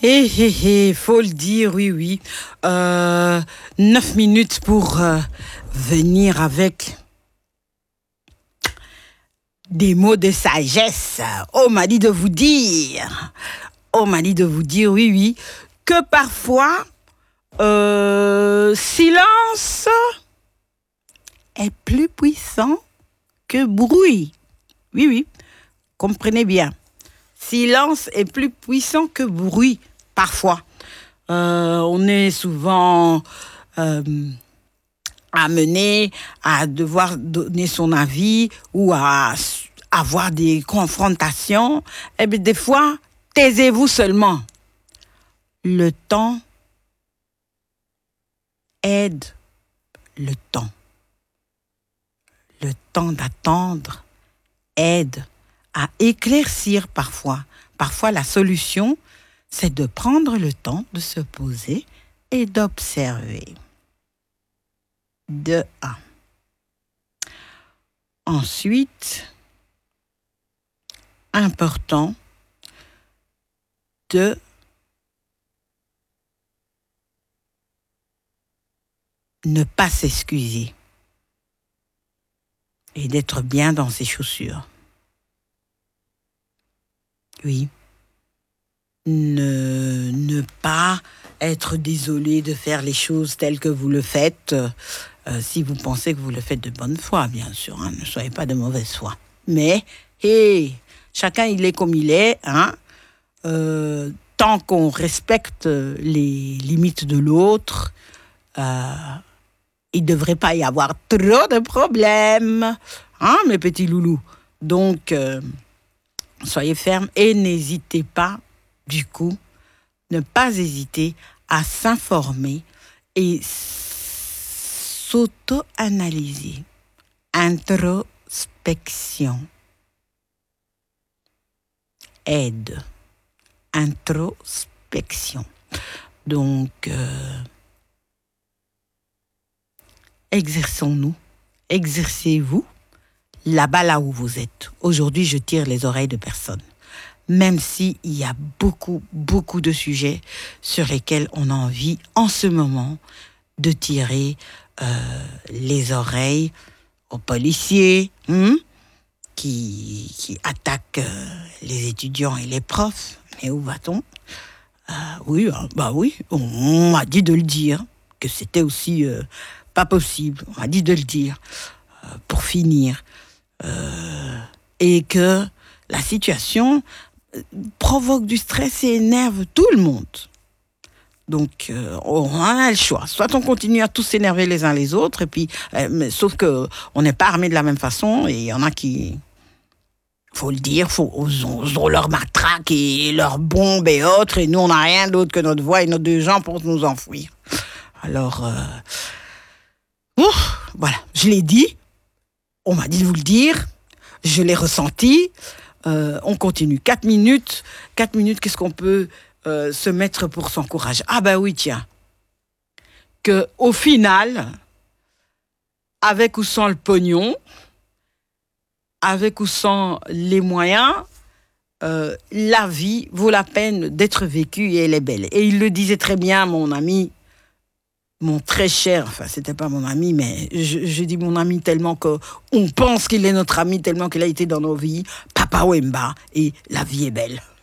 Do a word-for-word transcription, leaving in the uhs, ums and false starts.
hé, hé, hé, faut le dire, oui, oui. Euh, neuf minutes pour euh, venir avec des mots de sagesse. On m'a dit de vous dire, on m'a dit de vous dire, oui, oui, que parfois, euh, silence est plus puissant que bruit. Oui, oui, comprenez bien. Silence est plus puissant que bruit, parfois. Euh, on est souvent euh, amené à devoir donner son avis ou à avoir des confrontations. Eh bien, des fois, taisez-vous seulement. Le temps aide le temps. Le temps d'attendre aide à éclaircir parfois. Parfois, la solution, c'est de prendre le temps de se poser et d'observer. De un. Ensuite, important de ne pas s'excuser et d'être bien dans ses chaussures. Oui. Ne, ne pas être désolé de faire les choses telles que vous le faites, euh, si vous pensez que vous le faites de bonne foi, bien sûr. Hein, ne soyez pas de mauvaise foi. Mais, hey, chacun il est comme il est. Hein, euh, tant qu'on respecte les limites de l'autre, euh, il ne devrait pas y avoir trop de problèmes. Hein, mes petits loulous. Donc, euh, soyez fermes et n'hésitez pas, du coup, ne pas hésiter à s'informer et s'auto-analyser. Introspection. Aide. Introspection. Donc, euh, exerçons-nous. Exercez-vous là-bas, là où vous êtes. Aujourd'hui, je tire les oreilles de personne. Même s'il y a beaucoup, beaucoup de sujets sur lesquels on a envie, en ce moment, de tirer euh, les oreilles aux policiers hein, qui, qui attaquent euh, les étudiants et les profs. Mais où va-t-on ? euh, Oui, bah oui, on, on m'a dit de le dire, que c'était aussi euh, pas possible. On m'a dit de le dire, euh, pour finir. Euh, et que la situation provoque du stress et énerve tout le monde. Donc, euh, on a le choix. Soit on continue à tous s'énerver les uns les autres, et puis, euh, mais, sauf qu'on n'est pas armés de la même façon, et il y en a qui, faut le dire, faut, ils ont leur matraque et leurs bombes et autres, et nous, on n'a rien d'autre que notre voix et nos deux jambes pour nous enfouir. Alors, euh, ouf, voilà, je l'ai dit, on m'a dit de vous le dire, je l'ai ressenti. Euh, on continue. Quatre minutes. Quatre minutes, qu'est-ce qu'on peut euh, se mettre pour s'encourager ? Ah ben oui, tiens. Que au final, avec ou sans le pognon, avec ou sans les moyens, euh, la vie vaut la peine d'être vécue et elle est belle. Et il le disait très bien, mon ami, mon très cher, enfin, c'était pas mon ami, mais je, je dis mon ami tellement qu'on pense qu'il est notre ami, tellement qu'il a été dans nos vies, Papa Wemba, et la vie est belle.